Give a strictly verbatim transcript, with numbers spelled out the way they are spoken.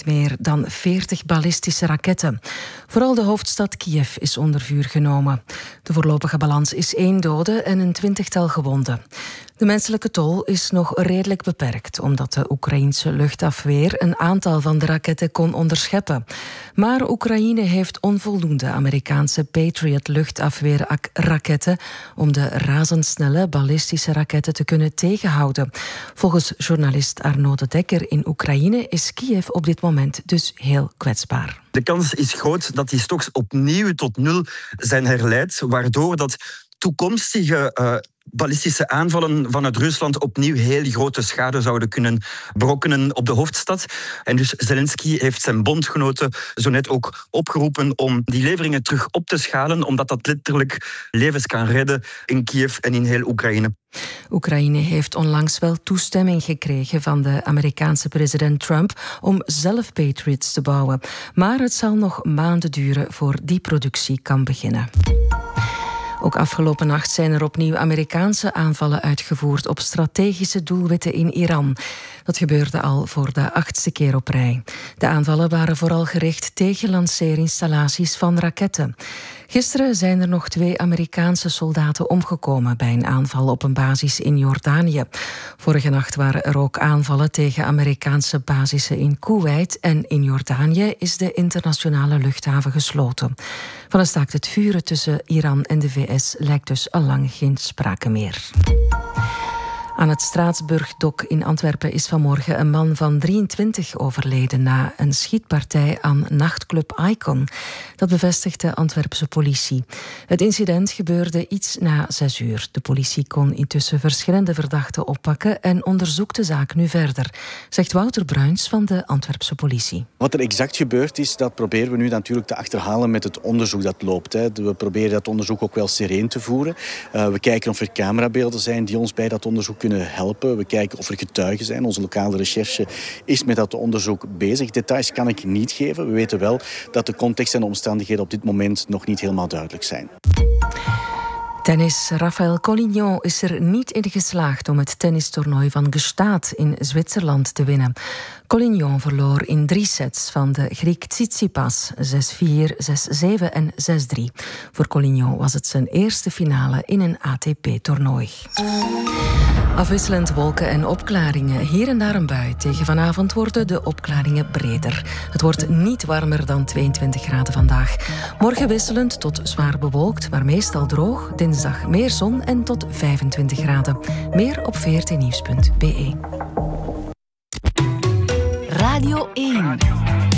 meer dan veertig ballistische raketten. Vooral de hoofdstad Kiev is onder vuur genomen. De voorlopige balans is één dode en een twintigtal gewonden. De menselijke tol is nog redelijk beperkt, omdat de Oekraïense luchtafweer een aantal van de raketten kon onderscheppen. Maar Oekraïne heeft onvoldoende Amerikaanse Patriot luchtafweerraketten om de razendsnelle ballistische raketten te kunnen tegenhouden. Volgens journalist Arnaud de Dekker in Oekraïne is Kiev op dit moment dus heel kwetsbaar. De kans is groot dat die stocks opnieuw tot nul zijn herleid, waardoor dat toekomstige uh, ballistische aanvallen vanuit Rusland opnieuw heel grote schade zouden kunnen berokkenen op de hoofdstad. En dus Zelensky heeft zijn bondgenoten zo net ook opgeroepen om die leveringen terug op te schalen, omdat dat letterlijk levens kan redden in Kiev en in heel Oekraïne. Oekraïne heeft onlangs wel toestemming gekregen van de Amerikaanse president Trump om zelf Patriots te bouwen. Maar het zal nog maanden duren voor die productie kan beginnen. Ook afgelopen nacht zijn er opnieuw Amerikaanse aanvallen uitgevoerd op strategische doelwitten in Iran. Dat gebeurde al voor de achtste keer op rij. De aanvallen waren vooral gericht tegen lanceerinstallaties van raketten. Gisteren zijn er nog twee Amerikaanse soldaten omgekomen bij een aanval op een basis in Jordanië. Vorige nacht waren er ook aanvallen tegen Amerikaanse basissen in Kuwait en in Jordanië is de internationale luchthaven gesloten. Van een staakt het vuren tussen Iran en de V S lijkt dus al lang geen sprake meer. Aan het Straatsburgdok in Antwerpen is vanmorgen een man van drieëntwintig overleden na een schietpartij aan nachtclub Icon. Dat bevestigt de Antwerpse politie. Het incident gebeurde iets na zes uur. De politie kon intussen verschillende verdachten oppakken en onderzoekt de zaak nu verder, zegt Wouter Bruins van de Antwerpse politie. Wat er exact gebeurd is, dat proberen we nu natuurlijk te achterhalen met het onderzoek dat loopt. We proberen dat onderzoek ook wel sereen te voeren. We kijken of er camerabeelden zijn die ons bij dat onderzoek kunnen helpen. We kijken of er getuigen zijn. Onze lokale recherche is met dat onderzoek bezig. Details kan ik niet geven. We weten wel dat de context en de omstandigheden op dit moment nog niet helemaal duidelijk zijn. Tennis. Rafael Collignon is er niet in geslaagd om het tennistoernooi van Gstaad in Zwitserland te winnen. Collignon verloor in drie sets van de Griek Tsitsipas, zes vier, zes zeven en zes drie. Voor Collignon was het zijn eerste finale in een A T P-toernooi. Afwisselend wolken en opklaringen. Hier en daar een bui. Tegen vanavond worden de opklaringen breder. Het wordt niet warmer dan tweeëntwintig graden vandaag. Morgen wisselend tot zwaar bewolkt, maar meestal droog. Dinsdag meer zon en tot vijfentwintig graden. Meer op v r t nieuws punt b e. Radio één.